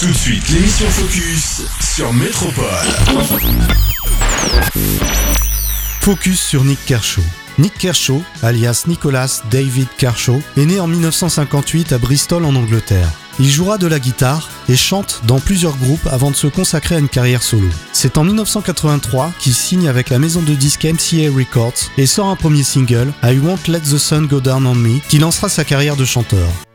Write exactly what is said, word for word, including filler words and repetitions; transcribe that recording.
Tout de suite, l'émission Focus sur Métropole. Focus sur Nick Kershaw. Nick Kershaw, alias Nicholas David Kershaw, est né en dix-neuf cent cinquante-huit à Bristol en Angleterre. Il jouera de la guitare et chante dans plusieurs groupes avant de se consacrer à une carrière solo. C'est en dix-neuf cent quatre-vingt-trois qu'il signe avec la maison de disques M C A Records et sort un premier single, I Won't Let the Sun Go Down on Me, qui lancera sa carrière de chanteur.